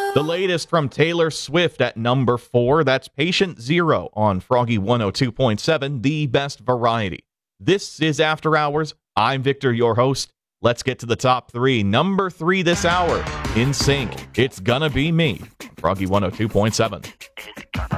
The latest from Taylor Swift at number 4. That's Patient Zero on Froggy 102.7, the best variety. This is After Hours. I'm Victor, your host. Let's get to the top 3. Number 3 this hour, In Sync. It's Gonna Be Me. Froggy 102.7.